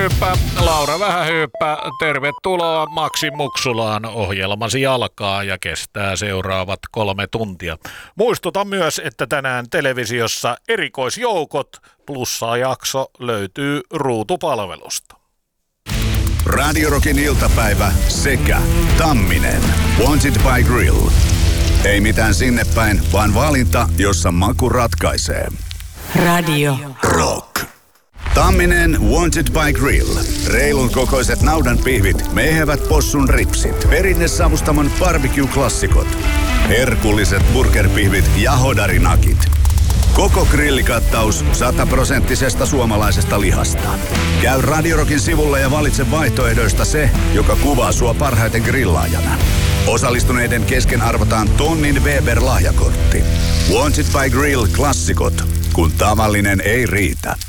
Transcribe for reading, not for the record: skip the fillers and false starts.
Hyyppä, Laura Vähähyyppä, tervetuloa Maksi Muksulaan. Ohjelmasi alkaa ja kestää seuraavat 3 tuntia. Muistutan myös, että tänään televisiossa erikoisjoukot +jakso löytyy ruutupalvelusta. Radio Rockin iltapäivä sekä Tamminen, Wanted by Grill. Ei mitään sinne päin, vaan valinta, jossa maku ratkaisee. Radio Rock. Tamminen Wanted by Grill. Reilun kokoiset naudan pihvit, mehevät possun ripsit, perinnesavustamon barbecue-klassikot, herkulliset burgerpihvit ja hodarinakit. Koko grillikattaus 100% suomalaisesta lihasta. Käy Radio Rockin sivulla ja valitse vaihtoehdoista se, joka kuvaa sua parhaiten grillaajana. Osallistuneiden kesken arvotaan 1000 Weber-lahjakortti. Wanted by Grill -klassikot, kun tavallinen ei riitä.